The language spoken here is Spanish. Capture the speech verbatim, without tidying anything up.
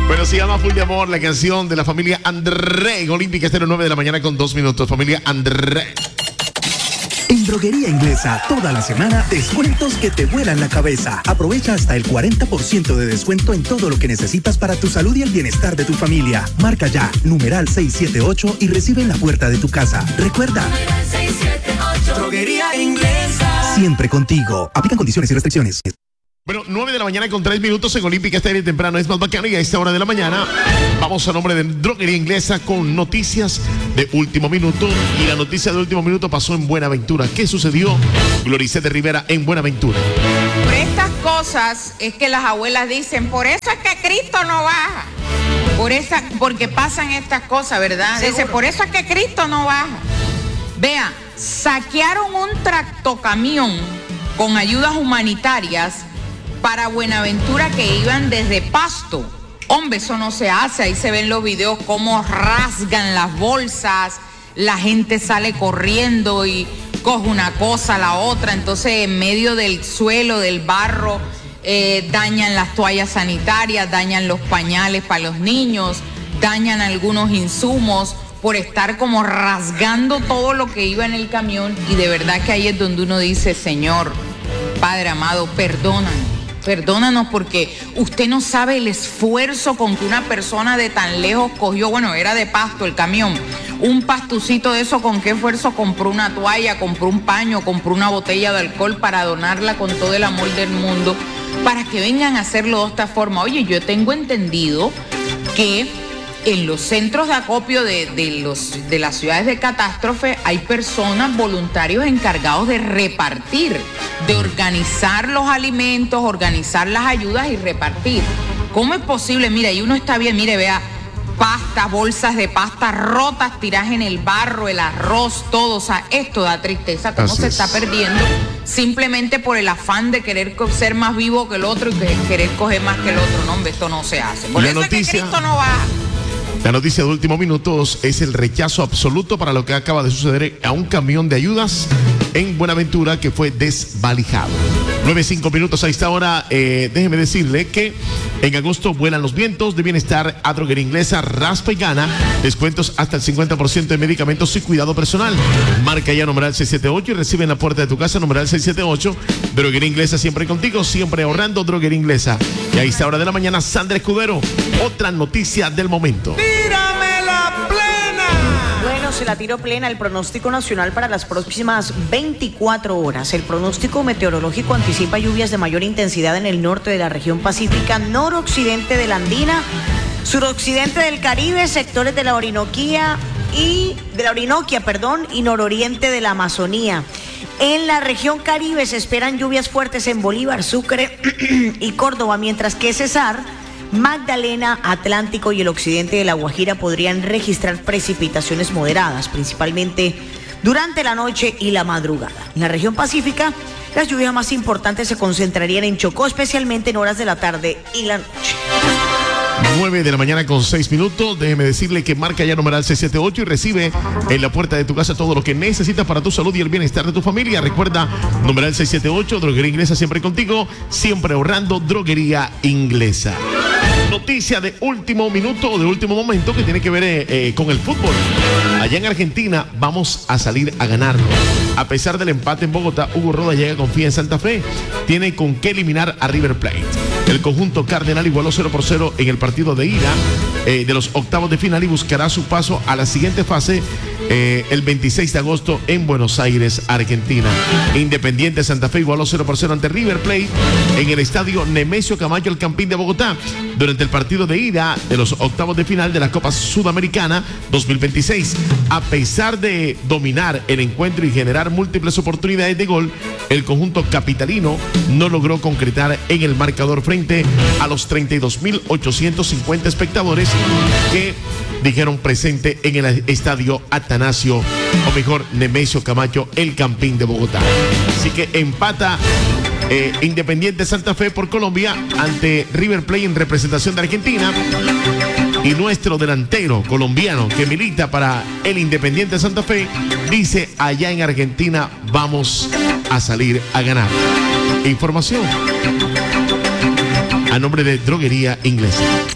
Bueno, se llama Full de Amor, la canción de la familia André en Olímpica Estéreo, nueve de la mañana con dos minutos. Familia André. En Droguería Inglesa, toda la semana, descuentos que te vuelan la cabeza. Aprovecha hasta el cuarenta por ciento de descuento en todo lo que necesitas para tu salud y el bienestar de tu familia. Marca ya, numeral seiscientos setenta y ocho y recibe en la puerta de tu casa. Recuerda, seiscientos setenta y ocho. Droguería Inglesa. Siempre contigo. Aplican condiciones y restricciones. Bueno, nueve de la mañana con tres minutos en Olímpica Estéreo temprano es más bacano y a esta hora de la mañana vamos a nombre de Droguería Inglesa con noticias de último minuto y la noticia de último minuto pasó en Buenaventura. ¿Qué sucedió? Gloricete Rivera en Buenaventura. Por estas cosas es que las abuelas dicen, por eso es que Cristo no baja. Por esa, porque pasan estas cosas, ¿verdad? Dice, por eso es que Cristo no baja. Vea, saquearon un tractocamión con ayudas humanitarias para Buenaventura que iban desde Pasto. Hombre, eso no se hace. Ahí se ven los videos cómo rasgan las bolsas, la gente sale corriendo y coge una cosa, la otra. Entonces, en medio del suelo, del barro, eh, dañan las toallas sanitarias, dañan los pañales para los niños, dañan algunos insumos por estar como rasgando todo lo que iba en el camión. Y de verdad que ahí es donde uno dice, Señor, Padre amado, perdónanos. Perdónanos porque usted no sabe el esfuerzo con que una persona de tan lejos cogió, bueno, era de Pasto el camión, un pastucito de eso, con qué esfuerzo compró una toalla, compró un paño, compró una botella de alcohol para donarla con todo el amor del mundo, para que vengan a hacerlo de esta forma. Oye, yo tengo entendido que en los centros de acopio de, de, los, de las ciudades de catástrofe hay personas, voluntarios encargados de repartir, de organizar los alimentos, organizar las ayudas y repartir. ¿Cómo es posible? Mira, y uno está bien, mire, vea, pasta, bolsas de pasta rotas, tiradas en el barro, el arroz, todo. O sea, esto da tristeza, cómo se está perdiendo simplemente por el afán de querer ser más vivo que el otro y que querer coger más que el otro. No, hombre, esto no se hace. Por eso es que Cristo no baja. La noticia de último minuto es el rechazo absoluto para lo que acaba de suceder a un camión de ayudas en Buenaventura que fue desvalijado. nueve, cinco minutos a esta hora. Eh, déjeme decirle que en agosto vuelan los vientos de bienestar a Droguería Inglesa, raspa y gana. Descuentos hasta el cincuenta por ciento de medicamentos y cuidado personal. Marca ya numeral seiscientos setenta y ocho y recibe en la puerta de tu casa numeral seiscientos setenta y ocho. Droguería Inglesa siempre contigo, siempre ahorrando. Droguería Inglesa. Y a esta hora de la mañana, Sandra Escudero. Otra noticia del momento. ¡Tírame la plena! Bueno, se la tiró plena el pronóstico nacional para las próximas veinticuatro horas. El pronóstico meteorológico anticipa lluvias de mayor intensidad en el norte de la región pacífica, noroccidente de la Andina, suroccidente del Caribe, sectores de la Orinoquía y de la Orinoquia, perdón, y nororiente de la Amazonía. En la región Caribe se esperan lluvias fuertes en Bolívar, Sucre y Córdoba, mientras que Cesar, Magdalena, Atlántico y el occidente de La Guajira podrían registrar precipitaciones moderadas, principalmente durante la noche y la madrugada. En la región pacífica, las lluvias más importantes se concentrarían en Chocó, especialmente en horas de la tarde y la noche. nueve de la mañana con seis minutos. Déjeme decirle que marca ya numeral seiscientos setenta y ocho y recibe en la puerta de tu casa todo lo que necesitas para tu salud y el bienestar de tu familia. Recuerda, numeral seiscientos setenta y ocho, Droguería Inglesa siempre contigo, siempre ahorrando. Droguería Inglesa. Noticia de último minuto o de último momento que tiene que ver eh, eh, con el fútbol. Allá en Argentina vamos a salir a ganarlo. A pesar del empate en Bogotá, Hugo Roda llega con confía en Santa Fe. Tiene con qué eliminar a River Plate. El conjunto cardenal igualó cero por cero en el partido de ida eh, de los octavos de final y buscará su paso a la siguiente fase eh, el veintiséis de agosto en Buenos Aires, Argentina. Independiente Santa Fe igualó cero por cero ante River Plate en el estadio Nemesio Camacho, el Campín de Bogotá, durante el partido de ida de los octavos de final de la Copa Sudamericana dos mil veintiséis. A pesar de dominar el encuentro y generar múltiples oportunidades de gol, el conjunto capitalino no logró concretar en el marcador frente a los treinta y dos mil ochocientos cincuenta espectadores que dijeron presente en el estadio Atanasio, o mejor, Nemesio Camacho, el Campín de Bogotá. Así que empata eh, Independiente Santa Fe por Colombia ante River Plate en representación de Argentina. Y nuestro delantero colombiano que milita para el Independiente Santa Fe dice: allá en Argentina vamos a salir a ganar. Información a nombre de Droguería Inglesa.